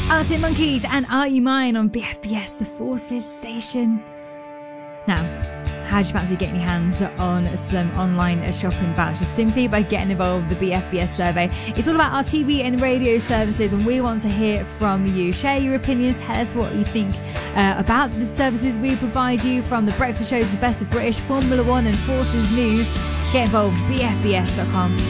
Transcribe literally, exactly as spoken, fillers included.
Arctic Monkeys and Are You Mine on B F B S, the Forces station. Now, how do you fancy getting your hands on some online shopping vouchers? Simply by getting involved with the B F B S survey. It's all about our T V and radio services, and we want to hear from you. Share your opinions, tell us what you think uh, about the services we provide you, from the breakfast shows, the best of British, Formula One and Forces News. Get involved, b f b s dot com